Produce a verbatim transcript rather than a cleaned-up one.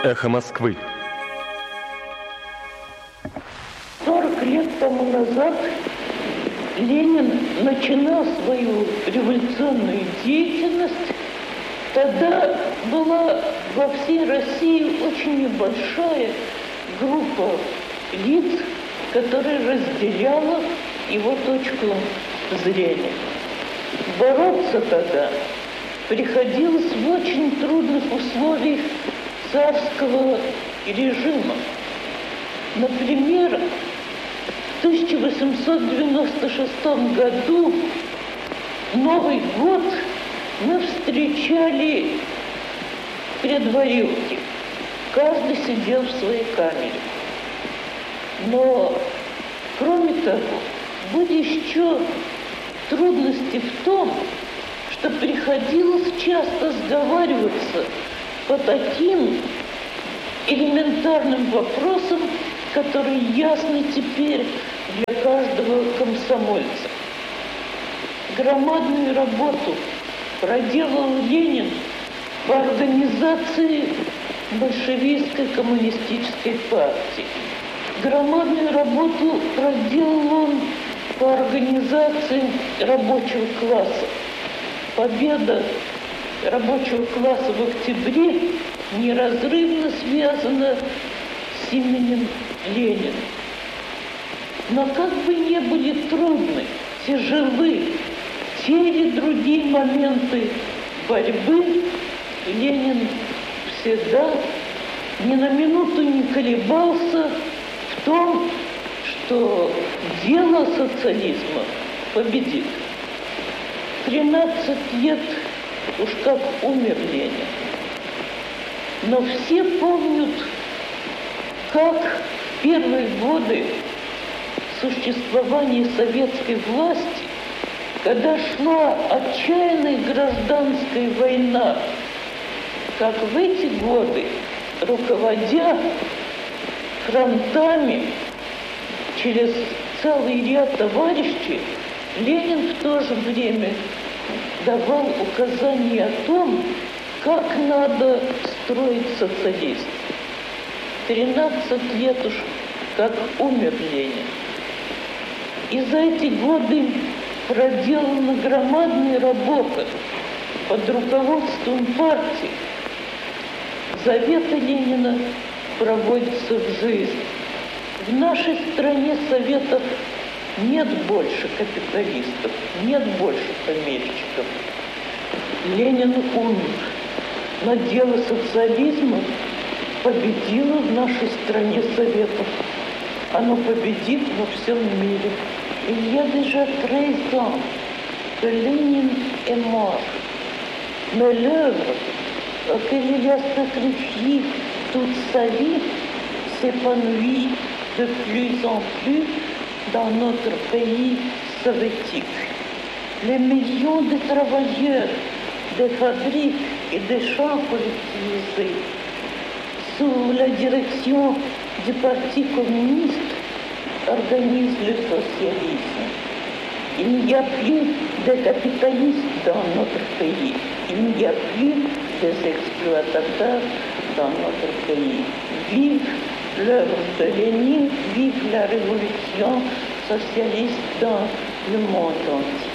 Эхо Москвы. сорок лет тому назад Ленин начинал свою революционную деятельность. Тогда была во всей России очень небольшая группа лиц, которая разделяла его точку зрения. Бороться тогда приходилось в очень трудных условиях царского режима. Например, в тысяча восемьсот девяносто шестом году Новый год мы встречали в предварилке. Каждый сидел в своей камере. Но, кроме того, были еще трудности в том, что приходилось часто сговариваться по таким элементарным вопросам, которые ясны теперь для каждого комсомольца. Громадную работу проделал Ленин по организации большевистской коммунистической партии. Громадную работу проделал он по организации рабочего класса. Победа рабочего класса в октябре неразрывно связана с именем Ленина. Но как бы ни были трудны, тяжелы те или другие моменты борьбы, Ленин всегда ни на минуту не колебался в том, что дело социализма победит. тринадцать лет уж как умер Ленин. Но все помнят, как в первые годы существования советской власти, когда шла отчаянная гражданская война, как в эти годы, руководя фронтами через целый ряд товарищей, Ленин в то же время давал указания о том, как надо строить социализм. тринадцать лет уж как умер Ленин. И за эти годы проделана громадная работа под руководством партии. Заветы Ленина проводятся в жизнь. В нашей стране советов нет больше капиталистов, нет больше помещиков. Ленин умер, но дело социализма победило в нашей стране советов. Оно победит во всем мире. Il y a déjà treize ans que Lénine est mort. Mais l'œuvre auquel il a sacrifié toute sa vie s'épanouit de plus en plus dans notre pays soviétique. Les millions de travailleurs des fabriques et des champs collectivisés sous la direction du Parti communiste organisent le socialisme. Il n'y a plus de capitalistes dans notre pays. Il n'y a plus des exploitateurs dans notre pays. Vive l'œuvre de Lénine, vive la révolution socialiste dans le monde entier.